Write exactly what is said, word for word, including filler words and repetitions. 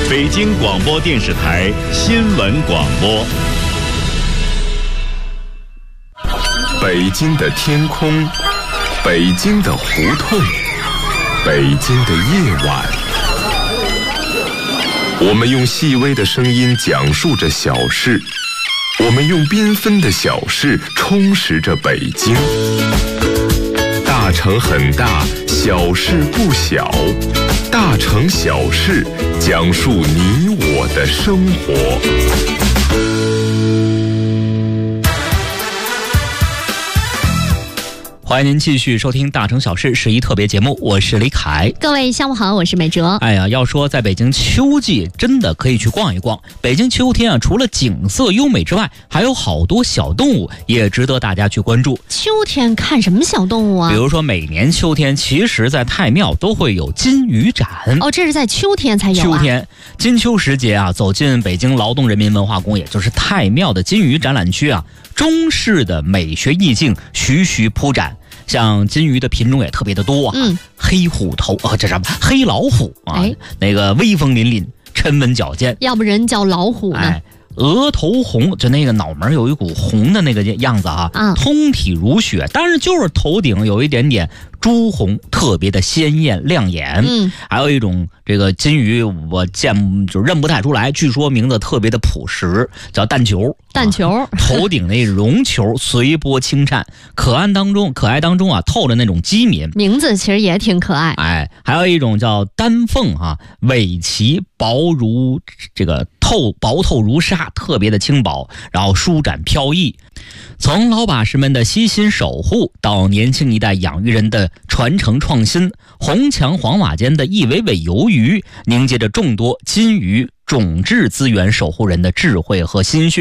北京广播电视台新闻广播。 北京的天空，北京的胡同，北京的夜晚，我们用细微的声音讲述着小事，我们用缤纷的小事充实着北京。大城很大，小事不小，大城小事讲述你我的生活。 欢迎您继续收听《大城小事》十一特别节目，我是李凯。 各位下午好，我是美哲。 哎呀，要说在北京秋季真的可以去逛一逛。北京秋天啊，除了景色优美之外，还有好多小动物也值得大家去关注。 秋天看什么小动物啊？ 比如说每年秋天，其实在太庙都会有金鱼展。 哦，这是在秋天才有啊。 秋天金秋时节啊，走进北京劳动人民文化宫，也就是太庙的金鱼展览区啊，中式的美学意境徐徐铺展。像金鱼的品种也特别的多啊，嗯，黑虎头啊，这什么黑老虎啊，哎，那个威风凛凛，沉稳矫健， 要不人叫老虎呢？ 哎，额头红，就那个脑门有一股红的那个样子啊，啊，通体如雪，但是就是头顶有一点点朱红，特别的鲜艳亮眼。嗯，还有一种这个金鱼，我见就认不太出来，据说名字特别的朴实，叫蛋球。 蛋球，啊、 头顶那绒球随波轻颤，可爱当中可爱当中啊透着那种机敏， 名字其实也挺可爱。 哎，还有一种叫丹凤哈、啊，尾鳍薄如这个透薄透如纱，特别的轻薄，然后舒展飘逸。从老把式们的悉心守护，到年轻一代养鱼人的传承创新，红墙黄瓦间的一尾尾游鱼，凝结着众多金鱼种质资源守护人的智慧和心血。